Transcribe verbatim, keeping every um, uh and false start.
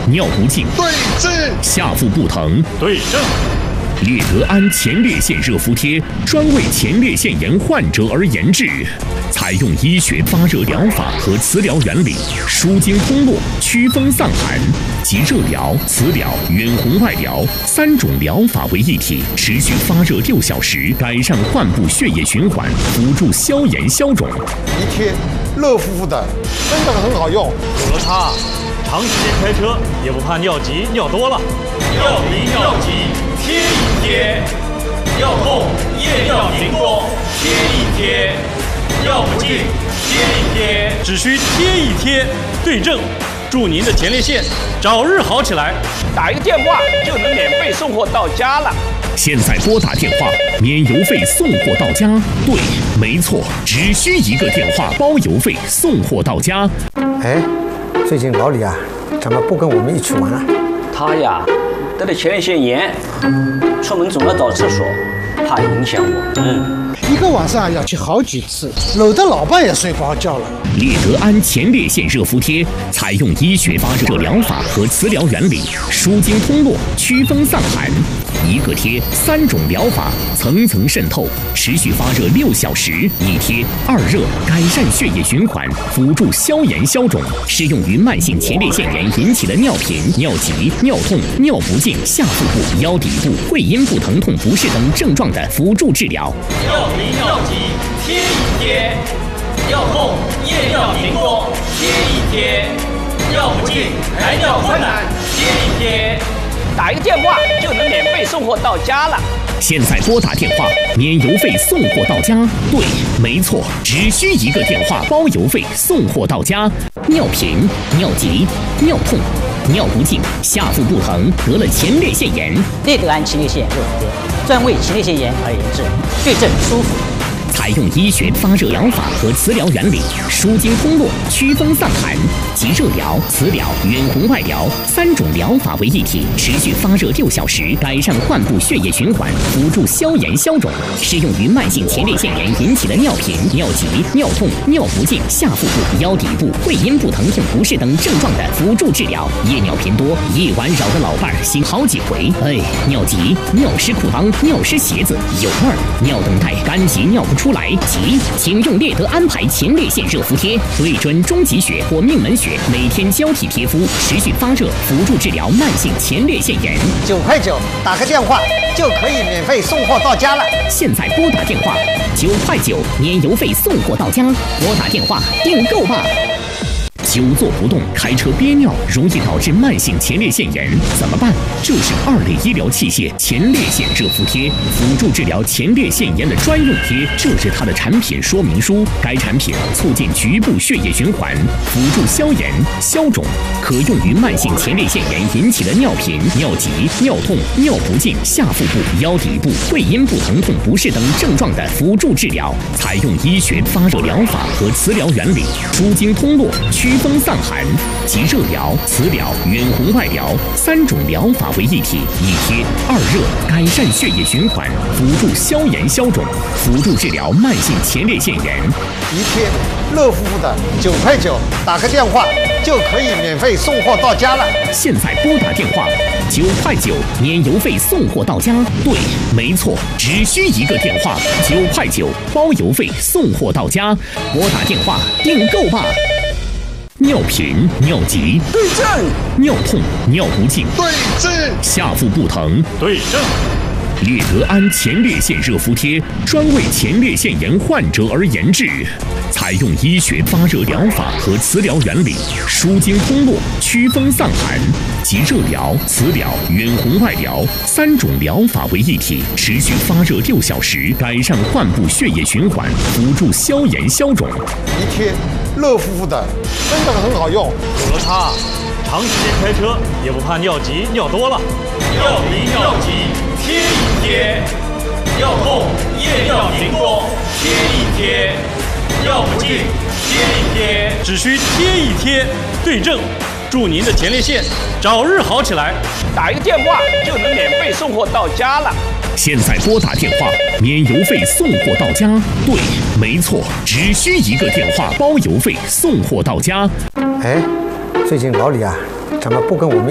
尿不尽， 对症； 下腹不疼， 对症。 列德安前列腺热敷贴专为前列腺炎患者而研制，采用医学发热疗法和磁疗原理，舒筋通络、祛风散寒，集热疗、磁疗、远红外疗三种疗法为一体，持续发热六小时，改善患部血液循环，辅助消炎消肿。 一贴热乎乎的，真的很好用。 有了它，长时间开车也不怕尿急尿多了。 尿急尿急贴一贴，尿痛夜尿频多贴一贴，尿不尽贴一贴， 只需贴一贴，对症，祝您的前列腺早日好起来。 打一个电话就能免费送货到家了。 现在拨打电话，免邮费送货到家。对，没错，只需一个电话，包邮费送货到家。 哎，最近老李啊，怎么不跟我们一起玩了？ 他呀，得了前列腺炎，出门总要找厕所，怕影响我。嗯， 一个晚上要去好几次，搂得老伴也睡不着觉了。 列德安前列腺热敷贴采用医学发热疗法和磁疗原理，舒筋通络、祛风散寒。一个贴三种疗法层层渗透，持续发热六小时。一贴二热，改善血液循环，辅助消炎消肿，适用于慢性前列腺炎引起的尿频、尿急、尿痛、尿不尽、下腹部、腰底部、会阴部疼痛不适等症状的辅助治疗。 尿频尿急贴一贴，尿痛夜尿频多贴一贴，尿不尽排尿困难贴一贴。 打一个电话就能免费送货到家了。 现在拨打电话，免邮费送货到家。对，没错，只需一个电话，包邮费送货到家。尿频、尿急、尿痛、尿不尽、下腹不疼，得了前列腺炎， 列德安前列腺热敷贴专为前列腺炎而研制，对症舒服。 采用医学发热疗法和磁疗原理，舒筋通络、祛风散寒，集热疗、磁疗、远红外疗三种疗法为一体，持续发热六小时，改善患部血液循环，辅助消炎消肿，适用于慢性前列腺炎引起的尿频、尿急、尿痛、尿不尽、下腹部、腰底部、会阴部疼痛不适等症状的辅助治疗。夜尿频多，夜晚扰得老伴儿醒好几回，哎，尿急、尿湿裤裆、尿湿鞋子、有味儿、尿等待、干急尿不出来急，请用列德安排前列腺热敷贴，对准中极穴或命门穴，每天交替贴敷，持续发热，辅助治疗慢性前列腺炎。 九块九，打个电话就可以免费送货到家了。 现在拨打电话，九块九，免邮费送货到家。拨打电话订购吧。久坐不动，开车憋尿，容易导致慢性前列腺炎，怎么办？就是二类医疗器械前列腺热敷贴，辅助治疗前列腺炎的专用贴，这是它的产品说明书。该产品促进局部血液循环，辅助消炎消肿，可用于慢性前列腺炎引起的尿频、尿急、尿痛、尿不尽、下腹部、腰底部、会阴部疼痛不适等症状的辅助治疗。采用医学发热疗法和磁疗原理，舒筋通络、祛风散寒，集热疗、磁疗、远红外疗三种疗法为一体，一贴二热，改善血液循环，辅助消炎消肿，辅助治疗慢性前列腺炎。 一贴热乎乎的，九块九，打个电话就可以免费送货到家了。 现在拨打电话，九块九，免邮费送货到家。对，没错，只需一个电话，九块九，包邮费送货到家。拨打电话订购吧。尿频、尿急， 对症； 尿痛、尿不尽， 对症； 下腹不疼， 对症。 列德安前列腺热敷贴专为前列腺炎患者而研制，采用医学发热疗法和磁疗原理，舒筋通络、祛风散寒，集热疗、磁疗、远红外疗三种疗法为一体，持续发热六小时，改善患部血液循环，辅助消炎消肿。 一贴热乎乎的，真的很好用。 有了它，长时间开车也不怕尿急尿多了。 尿急尿急贴一贴，尿痛夜尿频多贴一贴，尿不尽贴一贴， 只需贴一贴，对症，祝您的前列腺早日好起来。 打一个电话就能免费送货到家了。 现在拨打电话，免邮费送货到家。对，没错，只需一个电话，包邮费送货到家。 哎，最近老李啊，怎么不跟我们